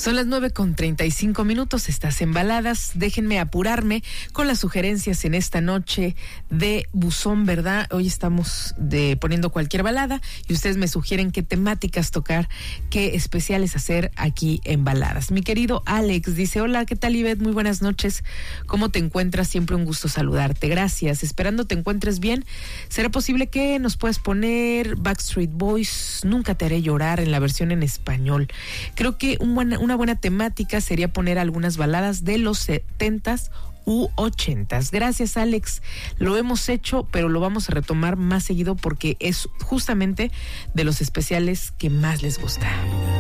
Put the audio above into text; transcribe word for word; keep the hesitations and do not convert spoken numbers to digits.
Son las nueve con treinta y cinco minutos, estás en Baladas. Déjenme apurarme con las sugerencias en esta noche de buzón, ¿verdad? Hoy estamos de poniendo cualquier balada y ustedes me sugieren qué temáticas tocar, qué especiales hacer aquí en Baladas. Mi querido Alex dice: hola, ¿qué tal, Ivette? Muy buenas noches. ¿Cómo te encuentras? Siempre un gusto saludarte. Gracias. Esperando te encuentres bien. ¿Será posible que nos puedas poner Backstreet Boys, Nunca te haré llorar, en la versión en español? Creo que un buen, una buena temática sería poner algunas baladas de los setentas u ochentas. Gracias, Alex. Lo hemos hecho, pero lo vamos a retomar más seguido porque es justamente de los especiales que más les gusta.